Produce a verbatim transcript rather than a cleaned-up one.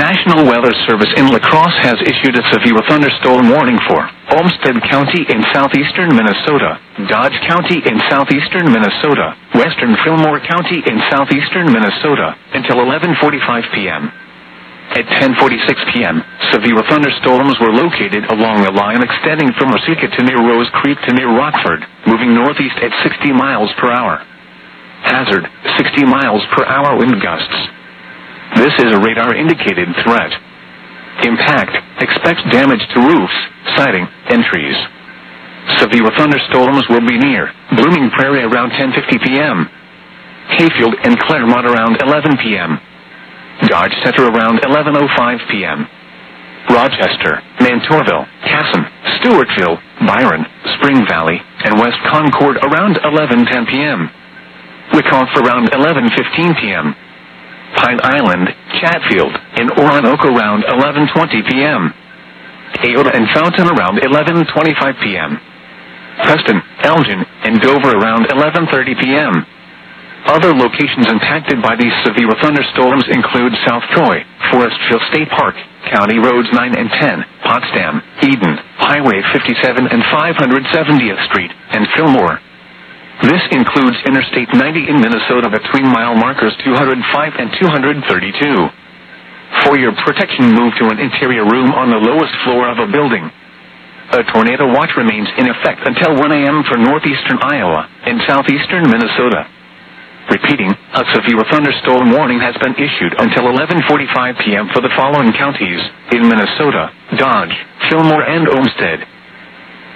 National Weather Service in La Crosse has issued a severe thunderstorm warning for Olmsted County in southeastern Minnesota, Dodge County in southeastern Minnesota, western Fillmore County in southeastern Minnesota, until eleven forty-five p m At ten forty-six p m, severe thunderstorms were located along a line extending from Waseca to near Rose Creek to near Rockford, moving northeast at sixty miles per hour. Hazard, sixty miles per hour wind gusts. This is a radar-indicated threat. Impact, expect damage to roofs, siding, and trees. Severe thunderstorms will be near Blooming Prairie around ten fifty p m Hayfield and Claremont around eleven p m Dodge Center around eleven oh five p m Rochester, Mantorville, Casson, Stewartville, Byron, Spring Valley, and West Concord around eleven ten p m Wyckoff around eleven fifteen p m Pine Island, Chatfield, and Oronoque around eleven twenty p m Aoda and Fountain around eleven twenty-five p m Preston, Elgin, and Dover around eleven thirty p m Other locations impacted by these severe thunderstorms include South Troy, Forestville State Park, County Roads nine and ten, Potsdam, Eden, Highway fifty-seven and five hundred seventieth Street, and Fillmore. This includes Interstate ninety in Minnesota between mile markers two hundred five and two hundred thirty-two. For your protection, move to an interior room on the lowest floor of a building. A tornado watch remains in effect until one a m for northeastern Iowa and southeastern Minnesota. Repeating, a severe thunderstorm warning has been issued until eleven forty-five p m for the following counties in Minnesota: Dodge, Fillmore, and Olmsted.